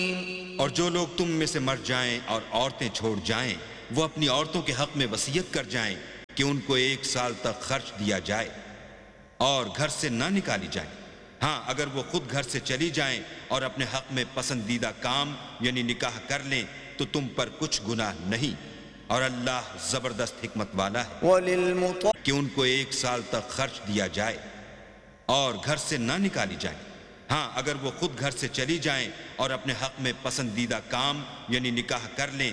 और जो लोग तुम में से मर जाएं और औरतें छोड़ जाएं, वो अपनी औरतों के हक में वसीयत कर जाएं कि उनको 1 साल तक खर्च दिया जाए और घर से ना निकाली जाए। हाँ, अगर वो खुद घर से चली जाएं और अपने हक में पसंदीदा काम यानी निकाह कर लें तो तुम पर कुछ गुनाह नहीं, और अल्लाह जबरदस्त हिकमत वाला है कि उनको 1 साल तक खर्च दिया जाए और घर से ना निकाली जाए। हाँ, अगर वो खुद घर से चली जाएं और अपने हक में पसंदीदा काम यानी निकाह कर लें